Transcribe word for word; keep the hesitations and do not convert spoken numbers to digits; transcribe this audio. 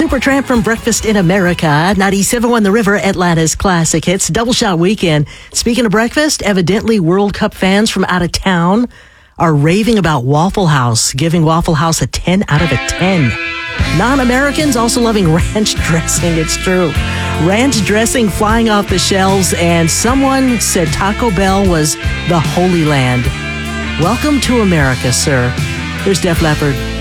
Supertramp from Breakfast in America, ninety-seven point one The River, Atlanta's classic hits, Double Shot Weekend. Speaking of breakfast, evidently World Cup fans from out of town are raving about Waffle House, giving Waffle House a ten out of a ten. Non-Americans also loving ranch dressing, it's true. Ranch dressing flying off the shelves, and someone said Taco Bell was the Holy Land. Welcome to America, sir. Here's Def Leppard.